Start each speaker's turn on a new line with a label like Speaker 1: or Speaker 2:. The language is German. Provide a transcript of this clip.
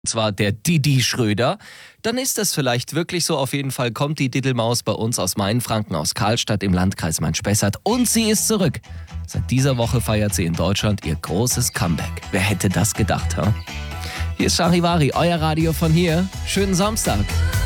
Speaker 1: zwar der Didi Schröder, dann ist das vielleicht wirklich so. Auf jeden Fall kommt die Diddelmaus bei uns aus Mainfranken, aus Karlstadt im Landkreis Main-Spessart, und sie ist zurück. Seit dieser Woche feiert sie in Deutschland ihr großes Comeback. Wer hätte das gedacht, ha? Hier ist Charivari, euer Radio von hier. Schönen Samstag.